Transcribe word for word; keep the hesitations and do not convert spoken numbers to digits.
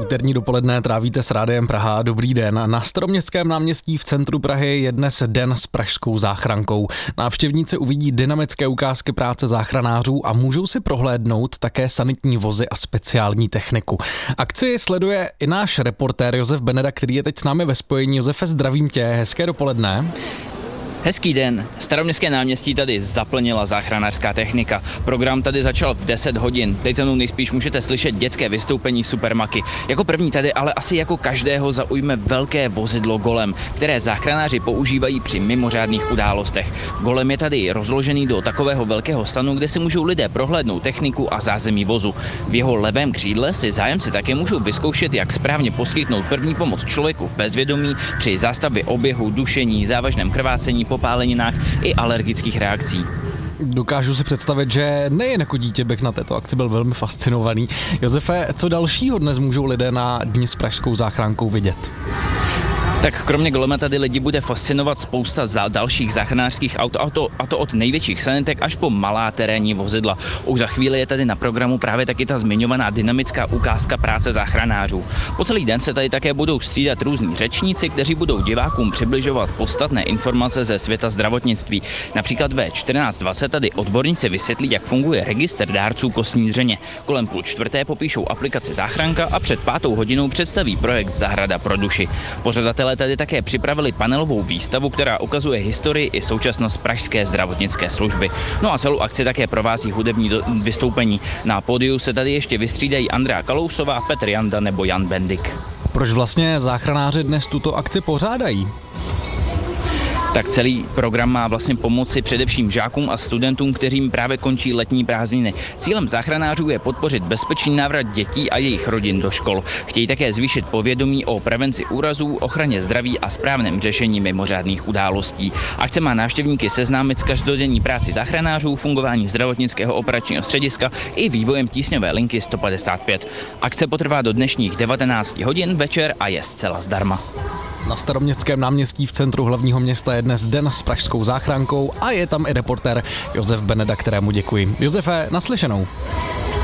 Úterní dopoledne trávíte s Rádiem Praha. Dobrý den. Na Staroměstském náměstí v centru Prahy je dnes den s pražskou záchrankou. Návštěvníci uvidí dynamické ukázky práce záchranářů a můžou si prohlédnout také sanitní vozy a speciální techniku. Akci sleduje i náš reportér Josef Beneda, který je teď s námi ve spojení. Josefe, zdravím tě. Hezké dopoledne. Hezký den. Staroměstské náměstí tady zaplnila záchranářská technika. Program tady začal v deset hodin. Teď se mnou nejspíš můžete slyšet dětské vystoupení Supermaky. Jako první tady, ale asi jako každého, zaujme velké vozidlo Golem, které záchranáři používají při mimořádných událostech. Golem je tady rozložený do takového velkého stanu, kde si můžou lidé prohlédnout techniku a zázemí vozu. V jeho levém křídle si zájemci také můžou vyzkoušet, jak správně poskytnout první pomoc člověku v bezvědomí při zástavbě oběhu, dušení, závažném krvácení, popáleninách i alergických reakcí. Dokážu si představit, že nejen jako dítě bych na této akci byl velmi fascinovaný. Josefe, co dalšího dnes můžou lidé na dni s pražskou záchrankou vidět? Tak kromě Golema tady lidi bude fascinovat spousta za dalších záchranářských aut, a to, a to od největších sanitek až po malá terénní vozidla. Už za chvíli je tady na programu právě taky ta zmiňovaná dynamická ukázka práce záchranářů. Po celý den se tady také budou střídat různí řečníci, kteří budou divákům přibližovat podstatné informace ze světa zdravotnictví. Například ve čtrnáct dvacet tady odborníci vysvětlí, jak funguje registr dárců kostní dřeně. Kolem půl čtvrté popíšou aplikaci Záchranka a před pátou hodinou představí projekt Zahrada pro duši. Pořadatelé tady také připravili panelovou výstavu, která ukazuje historii i současnost pražské zdravotnické služby. No a celou akci také provází hudební do- vystoupení. Na pódiu se tady ještě vystřídají Andrea Kalousová, Petr Janda nebo Jan Bendik. Proč vlastně záchranáři dnes tuto akci pořádají? Tak celý program má vlastně pomoci především žákům a studentům, kterým právě končí letní prázdniny. Cílem záchranářů je podpořit bezpečný návrat dětí a jejich rodin do škol. Chtějí také zvýšit povědomí o prevenci úrazů, ochraně zdraví a správném řešení mimořádných událostí. Akce má návštěvníky seznámit s každodenní práci záchranářů, fungování zdravotnického operačního střediska i vývojem tísňové linky sto padesát pět. Akce potrvá do dnešních devatenáct hodin večer a je zcela zdarma. Na Staroměstském náměstí v centru hlavního města je dnes den s pražskou záchrankou a je tam i reportér Josef Beneda, kterému děkuji. Josefe, naslyšenou.